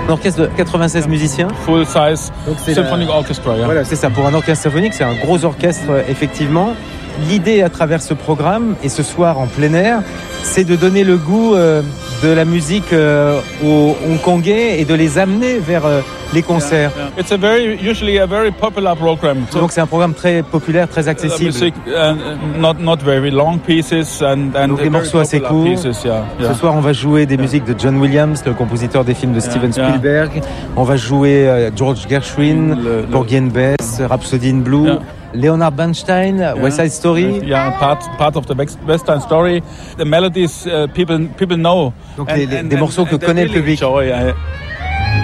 Un orchestre de 96 musiciens. Full size symphonic orchestra. Yeah. Voilà, c'est ça. Pour un orchestre symphonique, c'est un gros orchestre, effectivement. L'idée à travers ce programme, et ce soir en plein air, c'est de donner le goût de la musique aux Hongkongais et de les amener vers les concerts. Yeah. It's usually a very popular program. Donc c'est un programme très populaire, très accessible. Music, not very long pieces and des morceaux assez courts. Pieces, yeah. Ce soir, on va jouer des musiques de John Williams, le compositeur des films de Steven Spielberg. On va jouer George Gershwin, Porgy and Bess, Rhapsody in Blue. Yeah. Leonard Bernstein, West Side Story. Yeah, part of the West Side Story. The melodies people know. Donc des morceaux que connaît le public.